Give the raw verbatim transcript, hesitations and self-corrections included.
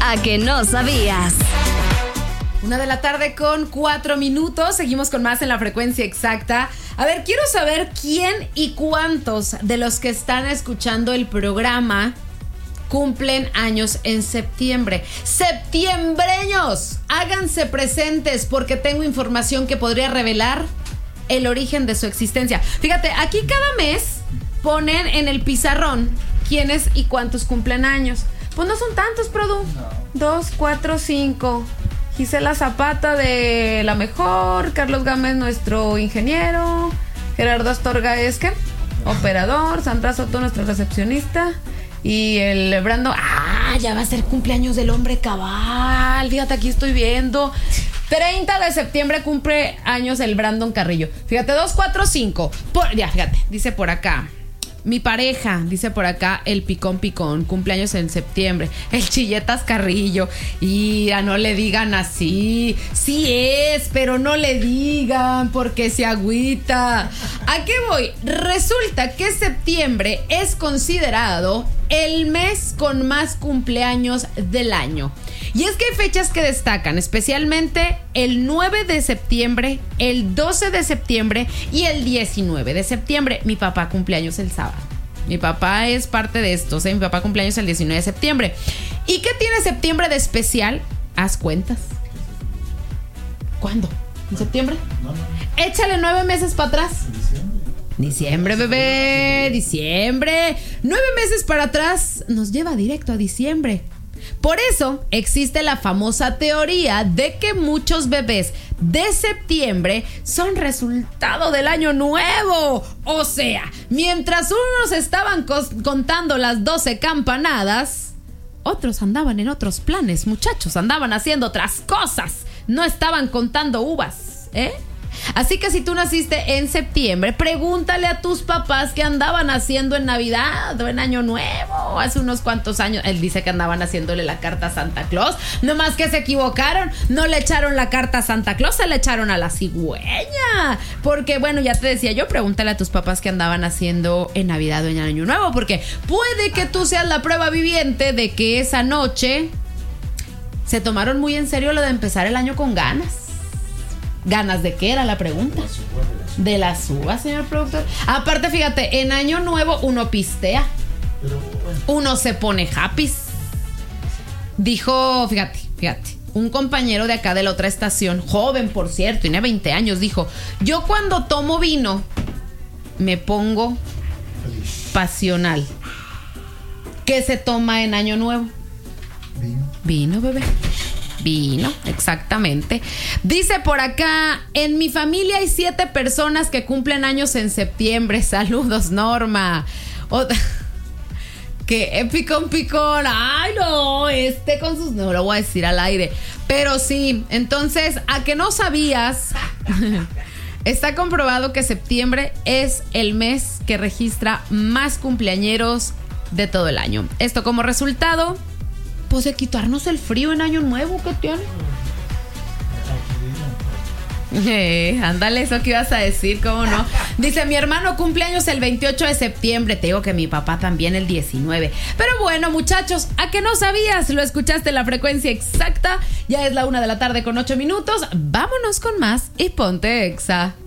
¿A que no sabías? Una de la tarde con cuatro minutos. Seguimos con más en la frecuencia exacta. A ver, quiero saber quién y cuántos de los que están escuchando el programa cumplen años en septiembre. Septiembreños, háganse presentes porque tengo información que podría revelar el origen de su existencia. Fíjate, aquí cada mes ponen en el pizarrón quiénes y cuántos cumplen años. Pues no son tantos, Produ. Dos, cuatro, cinco. Gisela Zapata de La Mejor, Carlos Gámez, nuestro ingeniero, Gerardo Astorga Esque, operador, Sandra Soto, nuestra recepcionista, y el Brando. Ah, ya va a ser cumpleaños del hombre cabal. Fíjate, aquí estoy viendo. treinta de septiembre cumple años el Brandon Carrillo. Fíjate, dos, cuatro, cinco. Por, ya, fíjate, dice por acá. Mi pareja, dice por acá, el Picón Picón, cumpleaños en septiembre. El Chilletas Carrillo. Y a no le digan así. Sí es, pero no le digan porque se agüita. ¿A qué voy? Resulta que septiembre es considerado el mes con más cumpleaños del año. Y es que hay fechas que destacan, especialmente el nueve de septiembre, el doce de septiembre y el diecinueve de septiembre. Mi papá cumpleaños el sábado. Mi papá es parte de estos, ¿eh? Mi papá cumpleaños el diecinueve de septiembre. ¿Y qué tiene septiembre de especial? Haz cuentas. ¿Cuándo? ¿En septiembre? No, no. Échale nueve meses para atrás. Diciembre, bebé, diciembre. Nueve meses para atrás nos lleva directo a diciembre. Por eso existe la famosa teoría de que muchos bebés de septiembre son resultado del año nuevo. O sea, mientras unos estaban cos- contando las doce campanadas, otros andaban en otros planes, muchachos, andaban haciendo otras cosas. No estaban contando uvas, ¿eh? Así que si tú naciste en septiembre, pregúntale a tus papás qué andaban haciendo en Navidad o en Año Nuevo, hace unos cuantos años. Él dice que andaban haciéndole la carta a Santa Claus, nomás que se equivocaron, no le echaron la carta a Santa Claus, se le echaron a la cigüeña. Porque bueno, ya te decía yo, pregúntale a tus papás qué andaban haciendo en Navidad o en Año Nuevo, porque puede que tú seas la prueba viviente de que esa noche se tomaron muy en serio lo de empezar el año con ganas. ¿Ganas de qué era la pregunta? De las uvas, señor productor. Aparte, fíjate, en Año Nuevo uno pistea. Uno se pone happy. Dijo, fíjate, fíjate, un compañero de acá de la otra estación, joven por cierto, tiene veinte años, dijo: yo cuando tomo vino me pongo pasional. ¿Qué se toma en Año Nuevo? Vino. Vino, bebé. Vino, exactamente. Dice por acá: en mi familia hay siete personas que cumplen años en septiembre. Saludos, Norma. O- que picón, picón. Ay, no, este con sus... No lo voy a decir al aire. Pero sí, entonces, ¿a que no sabías? Está comprobado que septiembre es el mes que registra más cumpleañeros de todo el año. Esto como resultado, pues, de quitarnos el frío en Año Nuevo. ¿Qué tiene? Eh, ándale, eso que ibas a decir, ¿cómo no? Dice: mi hermano cumpleaños el veintiocho de septiembre. Te digo que mi papá también el diecinueve. Pero bueno, muchachos, ¿a que no sabías? Lo escuchaste en la frecuencia exacta. Ya es la una de la tarde con ocho minutos. Vámonos con más y ponte Exa.